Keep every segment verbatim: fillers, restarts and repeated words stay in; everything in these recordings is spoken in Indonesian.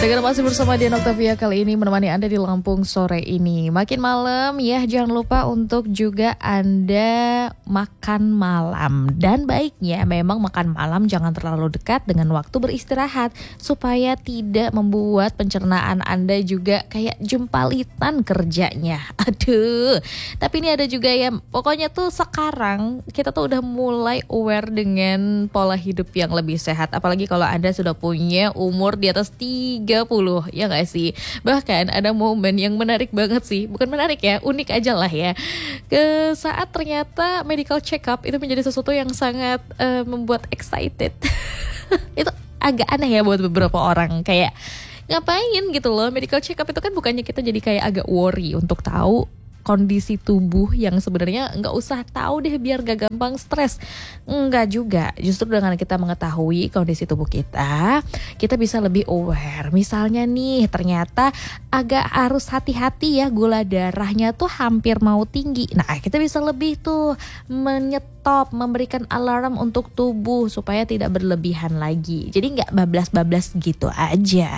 Dengan masih bersama Dian Octavia kali ini menemani Anda di Lampung sore ini. Makin malam ya, jangan lupa untuk juga Anda makan malam. Dan baiknya memang makan malam jangan terlalu dekat dengan waktu beristirahat, supaya tidak membuat pencernaan Anda juga kayak jempalitan kerjanya. Aduh, tapi ini ada juga ya, pokoknya tuh sekarang kita tuh udah mulai aware dengan pola hidup yang lebih sehat. Apalagi kalau Anda sudah punya umur di atas tiga puluh, ya gak sih? Bahkan ada momen yang menarik banget sih, bukan menarik ya, unik aja lah ya, ke saat ternyata medical check up itu menjadi sesuatu yang sangat uh, membuat excited. Itu agak aneh ya buat beberapa orang, kayak ngapain gitu loh. Medical check up itu kan bukannya kita jadi kayak agak worry untuk tahu kondisi tubuh yang sebenarnya nggak usah tahu deh biar gak gampang stres. Enggak juga, justru dengan kita mengetahui kondisi tubuh kita, kita bisa lebih aware. Misalnya nih, ternyata agak harus hati-hati ya, gula darahnya tuh hampir mau tinggi. Nah, kita bisa lebih tuh menyetop, memberikan alarm untuk tubuh supaya tidak berlebihan lagi. Jadi nggak bablas-bablas gitu aja.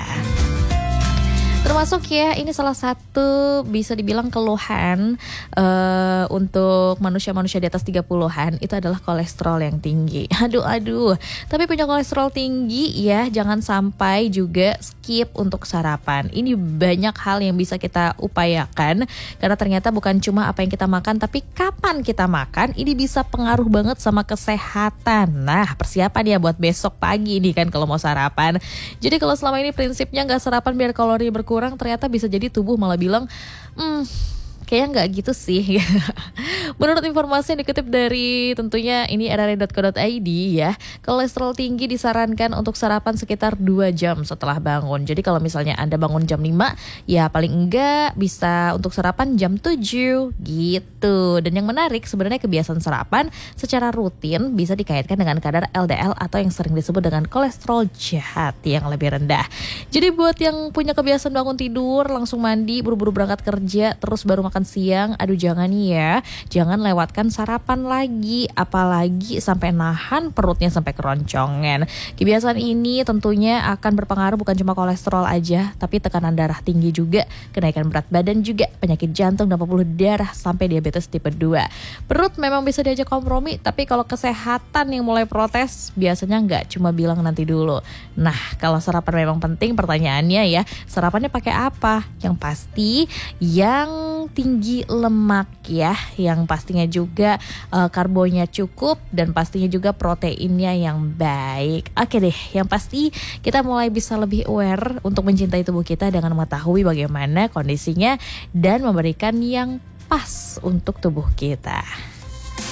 Termasuk ya, ini salah satu bisa dibilang keluhan uh, untuk manusia-manusia di atas tiga puluhan itu adalah kolesterol yang tinggi. Aduh aduh. Tapi punya kolesterol tinggi ya, jangan sampai juga skip untuk sarapan. Ini banyak hal yang bisa kita upayakan, karena ternyata bukan cuma apa yang kita makan, tapi kapan kita makan ini bisa pengaruh banget sama kesehatan. Nah, persiapan ya buat besok pagi nih kan kalau mau sarapan. Jadi kalau selama ini prinsipnya nggak sarapan biar kalori berkurang, kurang, ternyata bisa jadi tubuh malah bilang, hmm, kayaknya nggak gitu sih. Menurut informasi yang dikutip dari tentunya ini r r i dot co dot i d ya, kolesterol tinggi disarankan untuk sarapan sekitar dua jam setelah bangun. Jadi kalau misalnya Anda bangun jam lima, ya paling enggak bisa untuk sarapan jam tujuh gitu. Dan yang menarik sebenarnya kebiasaan sarapan secara rutin bisa dikaitkan dengan kadar L D L atau yang sering disebut dengan kolesterol jahat yang lebih rendah. Jadi buat yang punya kebiasaan bangun tidur, langsung mandi, buru-buru berangkat kerja, terus baru makan siang, aduh jangan nih ya, jangan lewatkan sarapan lagi, apalagi sampai nahan perutnya sampai keroncongan. Kebiasaan ini tentunya akan berpengaruh bukan cuma kolesterol aja, tapi tekanan darah tinggi juga, kenaikan berat badan juga, penyakit jantung dan pembuluh darah, sampai diabetes tipe dua. Perut memang bisa diajak kompromi, tapi kalau kesehatan yang mulai protes, biasanya nggak cuma bilang nanti dulu. Nah, kalau sarapan memang penting, pertanyaannya ya, sarapannya pakai apa? Yang pasti yang tinggi lemak ya, yang pastinya juga uh, karbonya cukup dan pastinya juga proteinnya yang baik. Oke deh, yang pasti kita mulai bisa lebih aware untuk mencintai tubuh kita dengan mengetahui bagaimana kondisinya dan memberikan yang pas untuk tubuh kita.